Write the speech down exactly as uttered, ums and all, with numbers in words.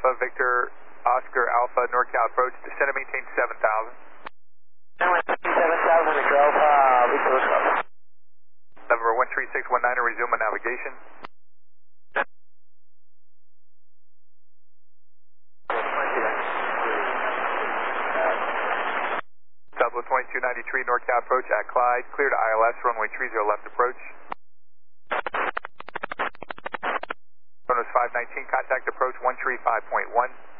Alpha, Victor, Oscar, Alpha, NorCal approach, descend and maintain seven thousand. seven thousand, Victor Alpha, Victor Oscar. Number one three six one nine, resume on navigation. Southwest twenty-two ninety-three, NorCal approach at Clyde, clear to I L S, runway three zero left approach. Runway five nineteen, contact approach one three five point one.